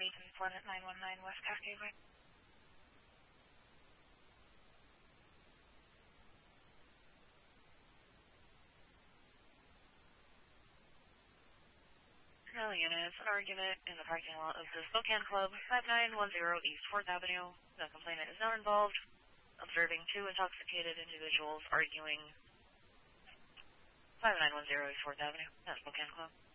Peyton, Planet 919 West Cascade Way. All units, an argument in the parking lot of the Spokane Club, 5910 East 4th Avenue. The complainant is not involved. Observing two intoxicated individuals arguing 5910 East 4th Avenue, at Spokane Club.